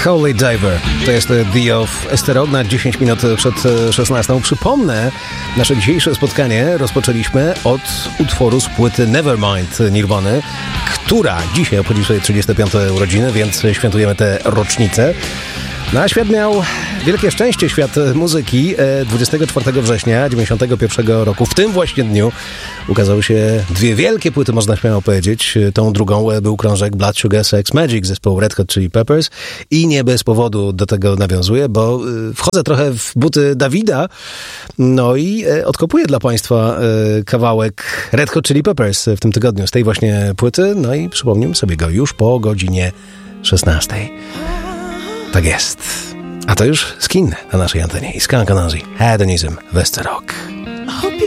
Holy Diver. To jest The of Esterod na 10 minut przed 16. Przypomnę, nasze dzisiejsze spotkanie rozpoczęliśmy od utworu z płyty Nevermind Nirvany, która dzisiaj obchodzi swoje 35. urodziny, więc świętujemy tę rocznicę. No a świat miał wielkie szczęście, świat muzyki. 24 września 91 roku, w tym właśnie dniu, ukazały się dwie wielkie płyty, można śmiało powiedzieć. Tą drugą był krążek Blood Sugar Sex Magik zespołu Red Hot Chili Peppers i nie bez powodu do tego nawiązuję, bo wchodzę trochę w buty Dawida, no i odkopuję dla Państwa kawałek Red Hot Chili Peppers w tym tygodniu z tej właśnie płyty, no i przypomnimy sobie go już po godzinie 16. Tak jest. A to już Skin na naszej antenie i Skunk Anansi, Hedonism, Westerok.